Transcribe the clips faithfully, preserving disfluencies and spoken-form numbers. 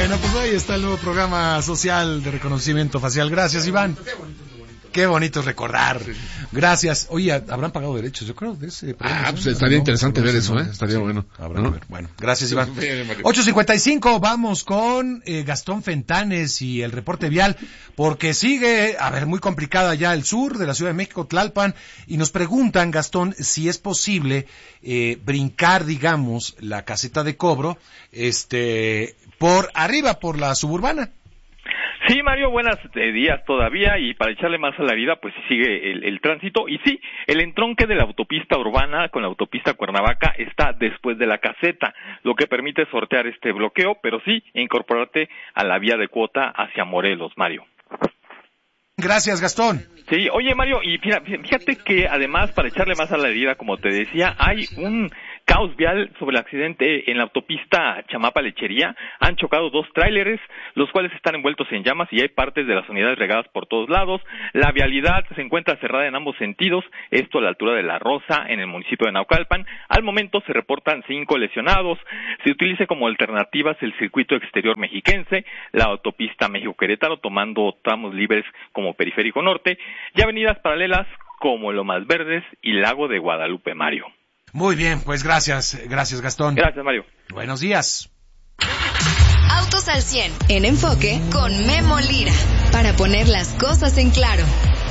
Bueno, pues ahí está el nuevo programa social de reconocimiento facial. Gracias, Iván. Qué bonito recordar. Gracias. Oye, ¿habrán pagado derechos? Yo creo de ese programa. Ah, pues estaría interesante ver eso, ¿eh? Estaría sí, bueno. Habrá ¿no? que ver. Bueno, gracias, Iván. ocho cincuenta y cinco, vamos con eh, Gastón Fentanes y el reporte vial, porque sigue, a ver, muy complicada ya el sur de la Ciudad de México, Tlalpan, y nos preguntan, Gastón, si es posible eh, brincar, digamos, la caseta de cobro, este, por arriba, por la suburbana. Sí, Mario, buenos eh, días todavía, y para echarle más a la herida, pues sigue el, el tránsito, y sí, el entronque de la autopista urbana con la autopista Cuernavaca está después de la caseta, lo que permite sortear este bloqueo, pero sí, incorporarte a la vía de cuota hacia Morelos, Mario. Gracias, Gastón. Sí, oye, Mario, y fíjate que además, para echarle más a la herida, como te decía, hay un caos vial sobre el accidente en la autopista Chamapa-Lechería. Han chocado dos tráileres, los cuales están envueltos en llamas, y hay partes de las unidades regadas por todos lados. La vialidad se encuentra cerrada en ambos sentidos, esto a la altura de La Rosa, en el municipio de Naucalpan. Al momento se reportan cinco lesionados. Se utiliza como alternativas el circuito exterior mexiquense, la autopista México-Querétaro, tomando tramos libres como Periférico Norte, y avenidas paralelas como Lomas Verdes y Lago de Guadalupe, Mario. Muy bien, pues gracias, gracias, Gastón. Gracias, Mario. Buenos días. Autos al cien, en Enfoque, con Memo Lira, para poner las cosas en claro.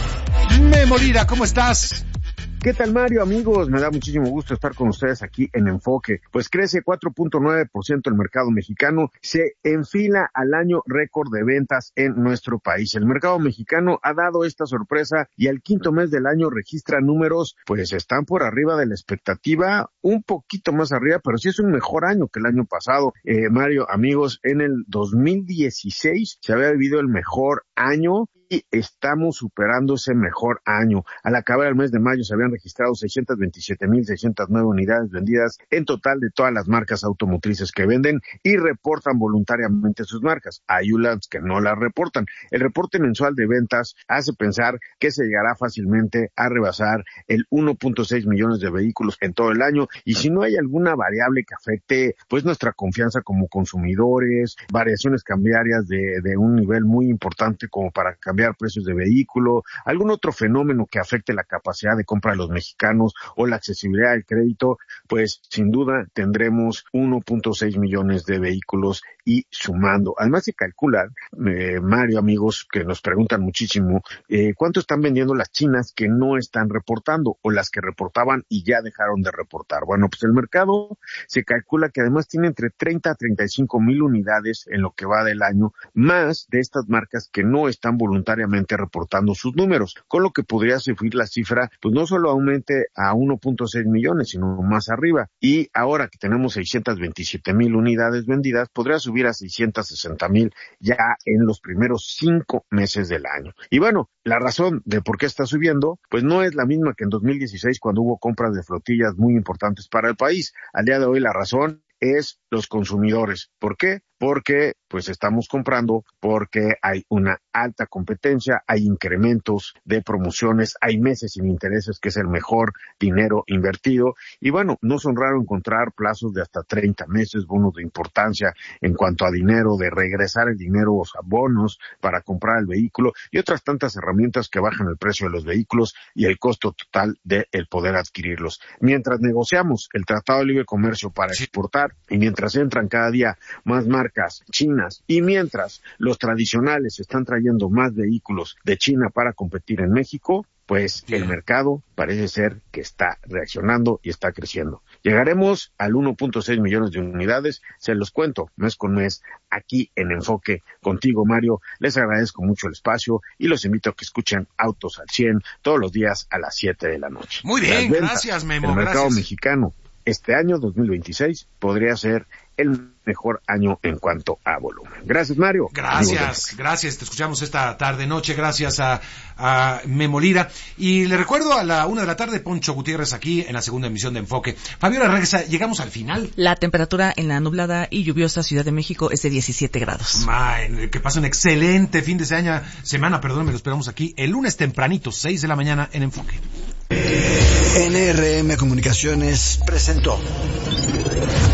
Memo Lira, ¿cómo estás? ¿Qué tal, Mario? Amigos, me da muchísimo gusto estar con ustedes aquí en Enfoque. Pues crece cuatro punto nueve por ciento el mercado mexicano, se enfila al año récord de ventas en nuestro país. El mercado mexicano ha dado esta sorpresa y al quinto mes del año registra números, pues están por arriba de la expectativa, un poquito más arriba, pero sí es un mejor año que el año pasado. Eh, Mario, amigos, en el dos mil dieciséis se había vivido el mejor año y estamos superando ese mejor año. Al acabar el mes de mayo se habían registrado seiscientas veintisiete mil seiscientas nueve unidades vendidas en total de todas las marcas automotrices que venden y reportan voluntariamente sus marcas. Hay unas que no las reportan. El reporte mensual de ventas hace pensar que se llegará fácilmente a rebasar el uno punto seis millones de vehículos en todo el año, y si no hay alguna variable que afecte pues nuestra confianza como consumidores, variaciones cambiarias de, de un nivel muy importante como para cambiar precios de vehículo, algún otro fenómeno que afecte la capacidad de compra de los mexicanos o la accesibilidad del crédito, pues sin duda tendremos uno punto seis millones de vehículos y sumando. Además se calcula, eh, Mario, amigos, que nos preguntan muchísimo, eh, ¿cuánto están vendiendo las chinas que no están reportando o las que reportaban y ya dejaron de reportar? Bueno, pues el mercado se calcula que además tiene entre treinta a treinta y cinco mil unidades en lo que va del año, más de estas marcas que no están voluntariamente reportando sus números, con lo que podría subir la cifra, pues no solo aumente a uno punto seis millones, sino más arriba. Y ahora que tenemos seiscientas veintisiete mil unidades vendidas, podría subir a seiscientas sesenta mil ya en los primeros cinco meses del año. Y bueno, la razón de por qué está subiendo, pues no es la misma que en dos mil dieciséis, cuando hubo compras de flotillas muy importantes para el país. Al día de hoy la razón es los consumidores. ¿Por qué? Porque pues estamos comprando, porque hay una alta competencia, hay incrementos de promociones, hay meses sin intereses, que es el mejor dinero invertido, y bueno, no son raro encontrar plazos de hasta treinta meses, bonos de importancia en cuanto a dinero, de regresar el dinero, o sea, bonos para comprar el vehículo, y otras tantas herramientas que bajan el precio de los vehículos y el costo total de el poder adquirirlos. Mientras negociamos el Tratado de Libre Comercio para exportar, y mientras entran cada día más marcas chinas, y mientras los tradicionales están trayendo más vehículos de China para competir en México, pues el mercado parece ser que está reaccionando y está creciendo. Llegaremos al uno punto seis millones de unidades, se los cuento mes con mes aquí en Enfoque contigo, Mario. Les agradezco mucho el espacio y los invito a que escuchen Autos al cien todos los días a las siete de la noche. Muy bien, gracias, Memo. El mercado gracias. mexicano este año dos mil veintiséis podría ser el mejor año en cuanto a volumen. Gracias, Mario. Gracias, gracias. Te escuchamos esta tarde noche. Gracias a, a Memo Lira. Y le recuerdo a la una de la tarde, Poncho Gutiérrez aquí en la segunda emisión de Enfoque. Fabiola regresa. Llegamos al final. La temperatura en la nublada y lluviosa Ciudad de México es de diecisiete grados. Man, que pase un excelente fin de semana, semana, perdón, me lo esperamos aquí el lunes tempranito, seis de la mañana en Enfoque. N R M Comunicaciones presentó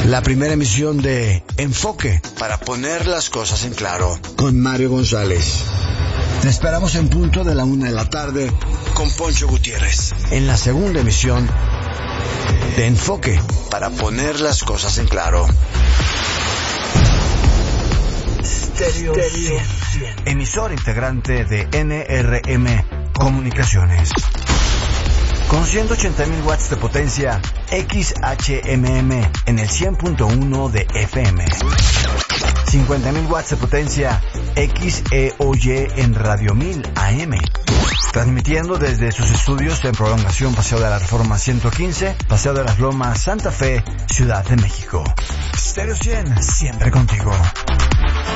La primera emisión de Enfoque, para poner las cosas en claro, con Mario González. Te esperamos en punto de la una de la tarde con Poncho Gutiérrez, en la segunda emisión de Enfoque, para poner las cosas en claro. Stereo cien, emisor integrante de N R M Comunicaciones. Con ciento ochenta mil watts de potencia, X H M M en el cien punto uno de F M. cincuenta mil watts de potencia, X E O Y en Radio mil A M. Transmitiendo desde sus estudios en prolongación Paseo de la Reforma ciento quince, Paseo de las Lomas, Santa Fe, Ciudad de México. Stereo cien, siempre contigo.